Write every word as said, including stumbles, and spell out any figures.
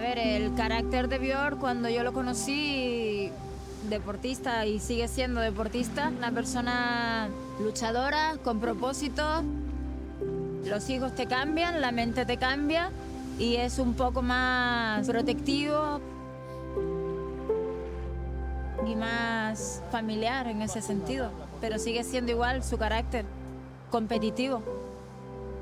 ver, el carácter de Björk, cuando yo lo conocí, deportista y sigue siendo deportista, una persona luchadora, con propósito. Los hijos te cambian, la mente te cambia y es un poco más protectivo y más familiar en ese sentido, pero sigue siendo igual su carácter competitivo.